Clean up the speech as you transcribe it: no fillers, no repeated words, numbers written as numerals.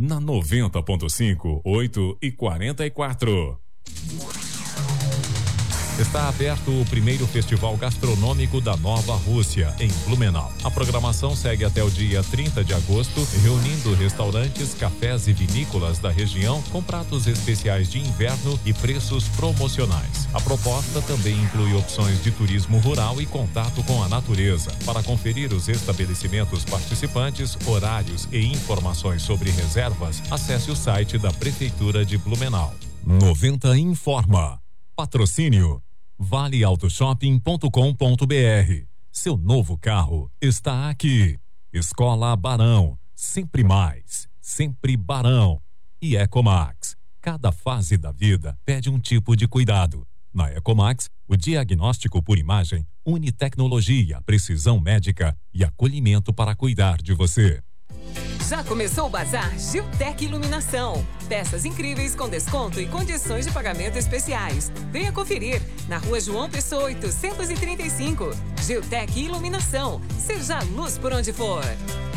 Na 90.5, 8h44. Está aberto o primeiro festival gastronômico da Nova Rússia, em Blumenau. A programação segue até o dia 30 de agosto, reunindo restaurantes, cafés e vinícolas da região com pratos especiais de inverno e preços promocionais. A proposta também inclui opções de turismo rural e contato com a natureza. Para conferir os estabelecimentos participantes, horários e informações sobre reservas, acesse o site da Prefeitura de Blumenau. 90 informa. Patrocínio valeautoshopping.com.br. Seu novo carro está aqui. Escola Barão, sempre mais, sempre Barão. E Ecomax, cada fase da vida pede um tipo de cuidado. Na Ecomax, o diagnóstico por imagem une tecnologia, precisão médica e acolhimento para cuidar de você. Já começou o Bazar Giltec Iluminação. Peças incríveis com desconto e condições de pagamento especiais. Venha conferir na Rua João Pessoa 835. Giltec Iluminação. Seja luz por onde for.